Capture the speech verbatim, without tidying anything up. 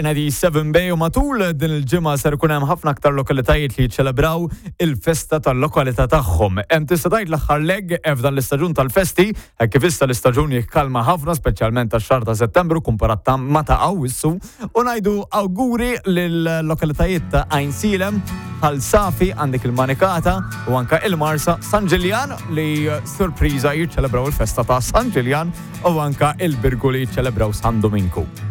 Nadi seven Bay u matul din il-ġimgħa ser ikun hemm ħafna aktar lokalitajiet li jiċċelebraw il-festa tal-lokalità tagħhom. Hemm tista' tgħid l-aħħar leg f'dan l-istaġun tal-festi, hekk kif issa l-istaġun jikkalma ħafna speċjalment tax-xahar ta' Settembru kumparat ta' ma ta' Awwissu u ngħidu awguri lill-lokalitajiet ta' Għajn Silem, Ħalsafi għandek il-Manikata u anke il-Marsa, San Ġiljan li surpriża jiċċelebraw il-festa ta' San Ġiljan u anke il-Birgu li jiċċelebraw San Dominku.